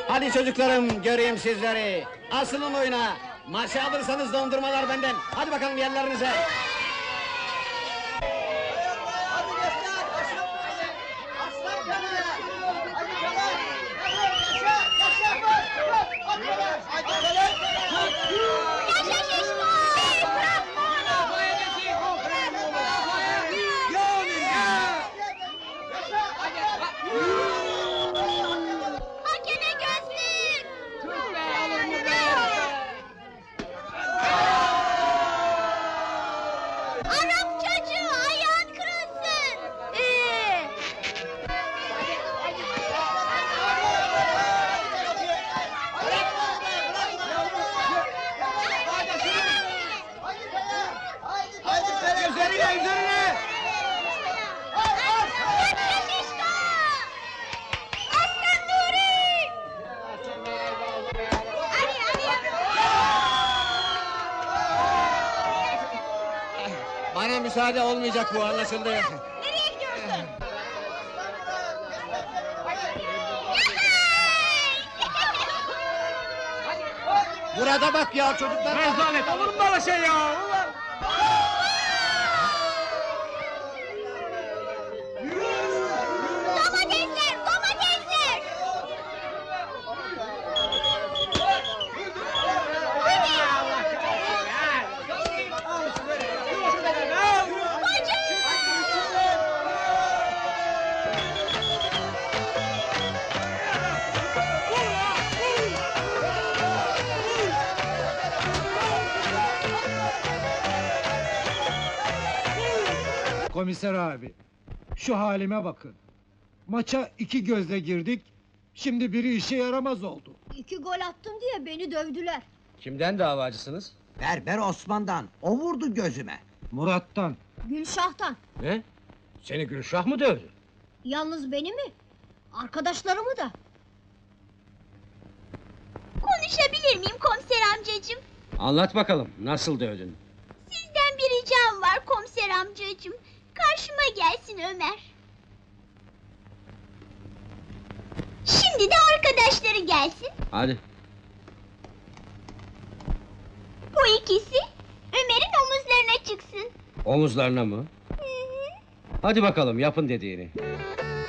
Hadi çocuklarım, göreyim sizleri. Asılın oyuna. Maçı alırsanız dondurmalar benden. Hadi bakalım yerlerinize. Hakeme gözlük! Arap çocuğu ayağın kırılsın! Üzerine, üzerine! Aslan Nuri! Bana müsaade olmayacak bu, anlaşıldı. Nereye gidiyorsun? Burada bak ya çocuklar! Rezalet, olur mu böyle şey ya? Ulan! Domatesler, domatesler! Komiser abi, şu halime bakın. Maça iki gözle girdik, şimdi biri işe yaramaz oldu. 2 gol attım diye beni dövdüler. Kimden davacısınız? Berber Osman'dan, o vurdu gözüme. Murat'tan. Gülşah'tan. Ne? Seni Gülşah mı dövdü? Yalnız beni mi? Arkadaşlarımı da. Konuşabilir miyim komiser amcacığım? Anlat bakalım, nasıl dövdün? Sizden bir ricam var komiser amcacığım. Karşıma gelsin Ömer. Şimdi de arkadaşları gelsin. Hadi. Bu ikisi Ömer'in omuzlarına çıksın. Omuzlarına mı? Hı hı. Hadi bakalım, yapın dediğini.